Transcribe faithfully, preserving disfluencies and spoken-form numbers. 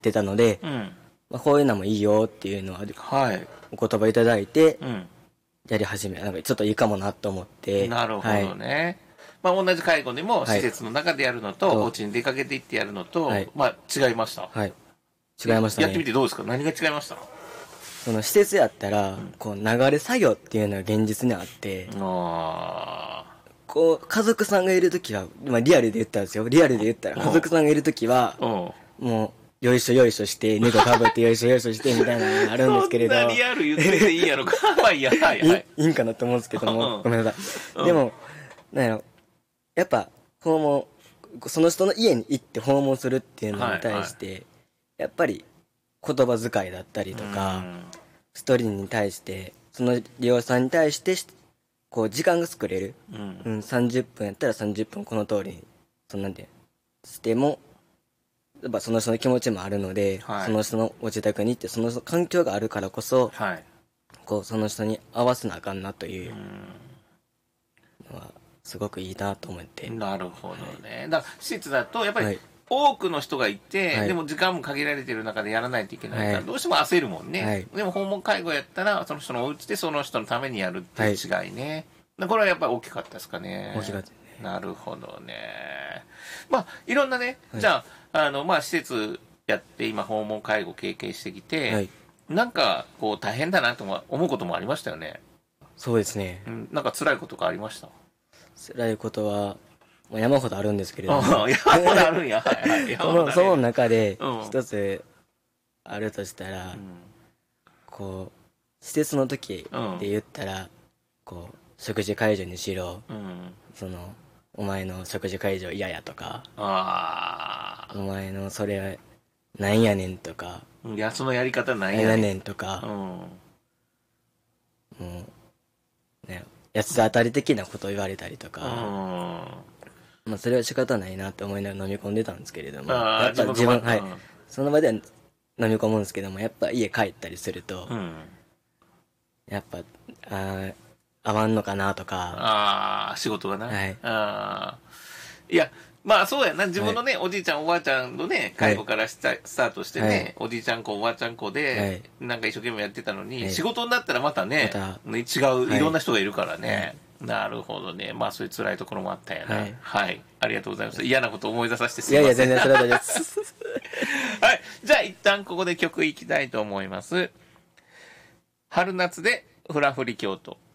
てたので、 うん。 まあ、こういうのもいいよっていうのは、 はい。 お言葉いただいて、 うん。 やり始め、なんかちょっといいかもなと思って。 なるほはいどね。まあ、同じ介護でも、 はい施設の中でやるのと、 とお家に出かけて行ってやるのと、 はいまあ、違いました。 はい。違いましたね。 やってみてどうですか？何が違いました？ その施設やったら、こう流れ作業っていうのが現実にあって、 あこう、家族さんがいるときは、まあリアルで言ったんですよ。リアルで言ったら、家族さんがいるときは、 あ。うん。 もう、よいしょよいしょして、猫かぶってよいしょよいしょしてみたいなのがあるんですけれど。 そんなリアル言ってていいやろか。まあいいや、はいはい。 いいいんかなと思うんですけども、 うんごめんなさい。 うんでも、なんやろ、やっぱ、訪問、その人の家に行って訪問するっていうのに対して、やっぱり言葉遣いだったりとか、一人に対して、その利用者さんに対して、こう、時間が作れる。 うん。 うん、さんじゅっぷんやったらさんじゅっぷんこの通りに、そんなんで、しても、やっぱその人の気持ちもあるので、 はいその人のご自宅に行って、その人の環境があるからこそ、 はい。 こう、その人に合わせなあかんなといううのは、すごくいいなと思って。 ん。なるほどね。だから、施設だと、やっぱり、 はい多くの人がいて、 はいでも時間も限られてる中でやらないといけないから、 はいどうしても焦るもんね、 はいでも訪問介護やったら、その人のお家でその人のためにやるっていう違いね。これはやっぱり大きかったですかね。 大きかったね。 なるほどね。まあ、いろんなね、 はいじゃあ、あの、まあ、施設やって今訪問介護経験してきて、 はい。 なんか、こう、大変だなと思うこともありましたよね。 そうですね。 うん、なんか辛いことがありました。 辛いことは、まあ山ほどあるんですけれども、 ああ、いや、まだあるんや。はいはい。 その、その中でうん、 一つあるとしたら、 うんこう、施設の時で言ったら、こう、食事会場にしろ、 うん。 その、お前の食事会場嫌やとか、 あお前のそれなんやねんとか、 あ。いや、そのやり方ななんやんやねん。 ねんとか、 うん。 もう、ね、八つ当たり的なことを言われたりとか、まあそれは仕方ないなって思いながら飲み込んでたんですけれども、 あーやっぱ自分、はい自分がうん、 その場では飲み込むんですけども、やっぱ家帰ったりすると、 うん。 やっぱ、あー合わんのかなとか、 ああ、仕事がな。 はいああ。いや、まあそうやな。自分のね、おじいちゃんおばあちゃんのね、介護からスタ,、スタートしてね、 はいおじいちゃん子おばあちゃん子で、なんか一生懸命やってたのに、 はい仕事になったらまたね、 まね違う、 はいいろんな人がいるからね。なるほどね。まあそういう辛いところもあったんやな。ははいい。 ありがとうございます。嫌なこと思い出させてすいやいや、 いません。 全然それは大丈夫です。 はい。じゃあ一旦ここで曲いきたいと思います。春夏でフラフリ京都。